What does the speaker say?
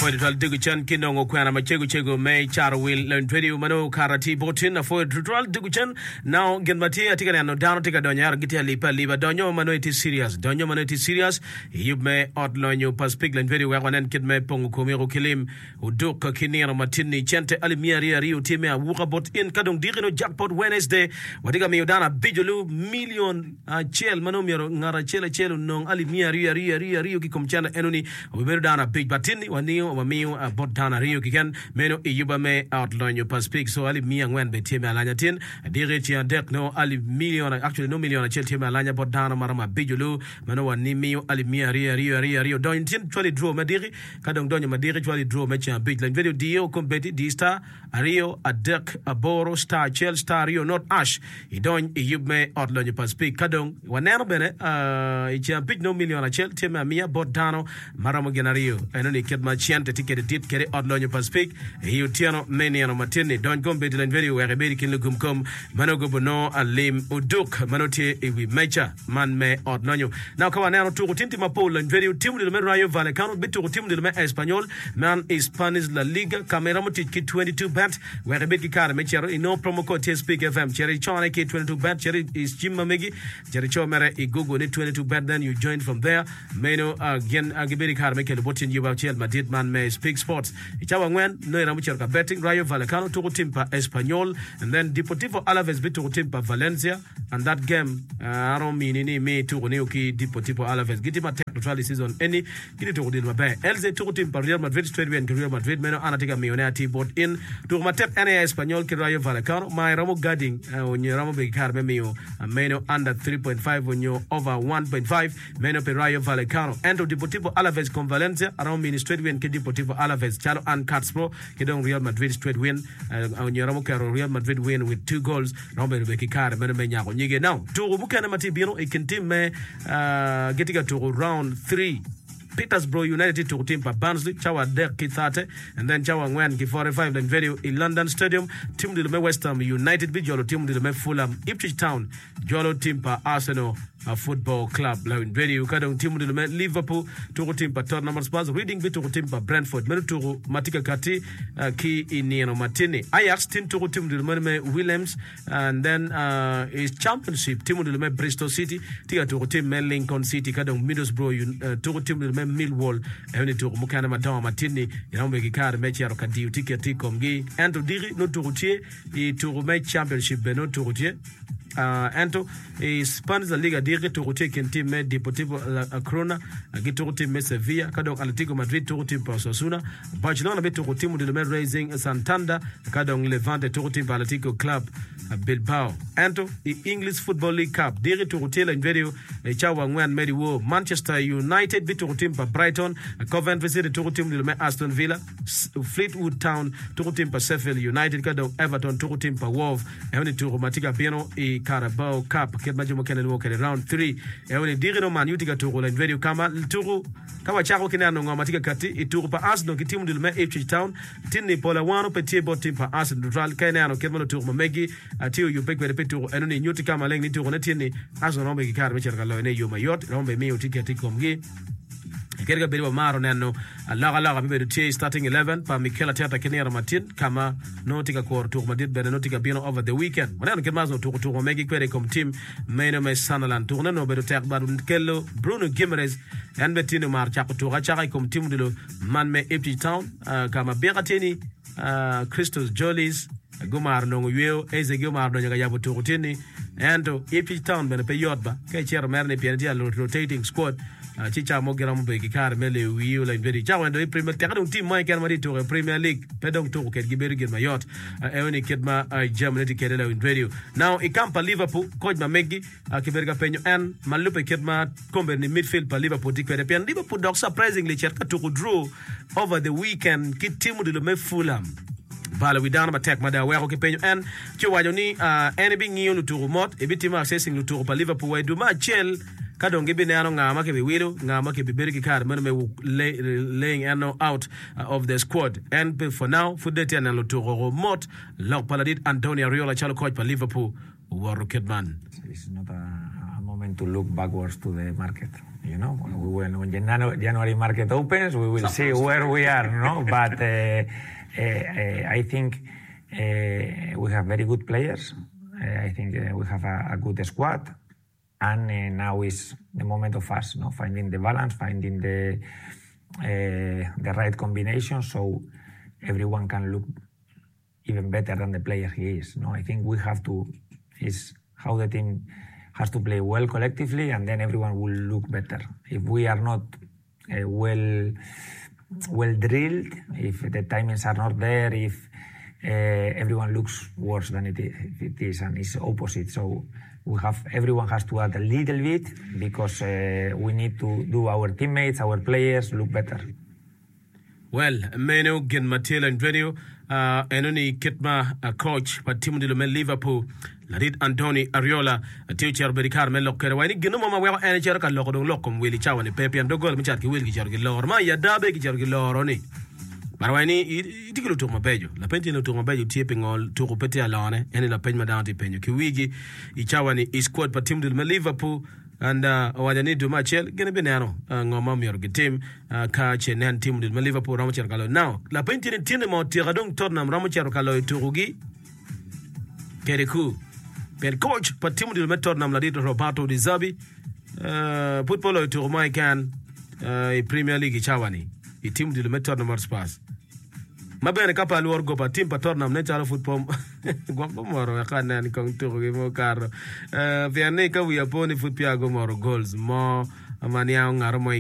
foi dal digu chan kinongo kwana machego me charwil len twedi mano karati botin na foi dal digu chan now gen mati atika no down tika donya giti lipa liba donyo mano it is serious you me outlonyo paspig len twedi wa nen kid me pongu komero kilim uduk kinero matini chente alimiari rio time wuka bot in kadong digino jackpot Wednesday wadiga me udana bijulu million chel mano mero ngara chelo nong alimiari rio ki komchana enoni we dana big batini wanio wamio bot dana rio kikan meno iyuba me outlonyo paspig so ali mia ngwen be time alanya tin direct ya dek no ali million actually no million chel time alanya bot dana marama bijulu mano wani mio ali mia rio don tin twali draw madiri kadong donyo madiri twali draw mecha big line video dio kompeti di star rio adek aboro star chel star rio not ash idon iyuba outlonyo paspig kadong waneno bene icha big no million chel time mia bot dana marama genario enoni kedma chiante tikete dit kere odlonyo paspik yu tiano meniano matini don gombe dilen video where be kin lugum kom manogo bono alim uduk manotie iwi mecha man me odlonyo now kawa nano tuko tinti mapola video timu de Rayo Vallecano bitu timu de Espanyol man Spanish La Liga camera moti ki 22 bet where be ki kare mechero ino promo code TSPIC FM cherry chone ki 22 bet cherry is jimma megi cherry chomere igugo ni 22 bet then you join from there meno again agibiri kare mekelo botin you about Madrid man me speak sports ichawa ngwen no iramu cherka betting Rayo Vallecano to timpa Espanyol and then Deportivo Alaves bitu timpa Valencia and that game I don't mean any me to ki Deportivo Alaves gitima technical season any giti to dil mabe LZ to timpa Real Madrid straight win Real Madrid meno anatika millionaire board in to matep NA Espanyol ki Rayo Vallecano my ramo guarding onyo ramo be karbe meo meno under 3.5 onyo over 1.5 meno pe Rayo Vallecano and Deportivo Alaves con Valencia around mini straight win ke Deportivo Alaves chalo and Cats Pro ke don Real Madrid straight win onyoramo ke Real Madrid win with 2 goals rombe be kikare meno menya ko nyige now to bukana matibino ikintim me getiga to round 3 Petersburg United to team pa Barnsley chawa dek ki 30 and then chawa ngwen ki 45 then video in London Stadium team de West Ham United bi jolo team de Fulham Ipswich Town jolo team pa Arsenal Football Club la in video kadong team de Liverpool to team pa Tottenham Hotspur Reading bi to team pa Brentford menu to matika kati ki inieno matini Ajax team to team de Williams and then is championship team de Bristol City tiga to team Lincoln City kadong Middlesbrough to team de Millwall evni to mukana madawa matini yaombe kikare mechi ya rokadiu tiketi komgi ento diri no turutie I to match championship beno turutie ento Spanish La Liga diri turutie kenti me Deportivo La Corona giturutie me Sevilla kadong Atletico Madrid turutie pa Osasuna Barcelona be turutie mu de Racing Santander kadong Levante turutie pa Atletico Club Bilbao ento English Football League Cup diri turutie la video chawa ngwan mediwo Manchester United be turutie pa Brighton Coventry City turutie mu de Aston Villa Fleetwood Town turutie pa Sheffield United kadong Everton turutie pa Wolves evni turumatika piano Carabao Cup majumo kene woke round 3 ewone digino man yutika turu la video kama turu kama chako kinano ngoma tika kati ituru pa Arsenal kitimu dilme Ipswich Town tinni pola wano petie botim pa Arsenal neutral kene ano kemano turu mamegi atiyo yupek wede peturu enoni nyuti kama leng ni turu netini Arsenal rombe kikare mecherka lo ene yuma yot rombe miyo tika tikomgi Kerga beriba maro neno laga bibe dutie starting 11 pa Mikel Arteta kenera matin kama notika kor tour madid bene notika bino over the weekend maneno kemazo tour megi kwere kom team meno me Sunderland tour no bedo tek badu kello Bruno Guimaraes en betino mar chako tour chaka kom team dilo man me Ipswich Town kama begateni Christos Jolis Gumar no yeo Ezegio mar no yabo tour tini endo Ipswich Town bene pe yotba kay chero merne pianiti rotating squad chicha mo geram be kikare mele wiu la inveri chawa ndo premier tekadong team mai kan mari to Premier League pedong to ket giberu gir mayot ewni kedma Germany kedela inveri now ikampa Liverpool coach mamegi kiberga penyo en malupe kedma kombe ni midfield pa Liverpool dikwede pian Liverpool dog surprisingly cherka to draw over the weekend kitimu de me Fulham Bala we down attack mada wero ke penyo en chiwajo ni anything ngiyo to remote ebitima accessing to pa Liverpool we do ma chel kadong gibine ano ngama ke biwilo ngama ke biberi kikare mano me laying ano out of the squad and for now fudete ana lotoro mot lok paladit Antonio Ariola chalo coach pa Liverpool Warro Kidman. It's not a moment to look backwards to the market. When January market opens, we will see where we are, no? But I think we have very good players. I think we have a good squad, and now is the moment of us, finding the balance, finding the right combination, so everyone can look even better than the player he is. I think we have to is how the team has to play well collectively, and then everyone will look better. If we are not well drilled, if the timings are not there, if everyone looks worse than it is, and it's opposite. So everyone has to add a little bit, because we need to do our teammates, our players look better. Well, Meno Gen Matela and Radio, Enoni Kitma, a coach, but Tim de Liverpool, Larit Antoni Ariola, a teacher Bericard Melocker, when you get no more energy, Locum, Willie Chow, and Pepe and Dogol, Michaki will get your lord, Maya Dabe, get your lord. But when you take to my bed, La Pentino to my bed, tipping all to Pete Alone, and La Penma down to Penny Kiwigi, Ichawani is quote, but Tim de Liverpool. And what I need to match it, get a banana, Ngomami or get team, catch and team with Liverpool Ramacher Galo. Now, La Pentin Tinamo, Tiradung Tottenham Ramacher Galo to Rugi, Keriku, Per coach, but Tim will met Tottenham Ladito Roberto Di Zabi, put Polo to my can, Premier League Chawani, a team will met Tottenham Spurs. Mabene kapa luorgo pa team pa Tottenham ne chalo football gwambo moro yakana ni kong turu mo karo viane ka wi aponi foot pia go moro goals mo amania ngaro mo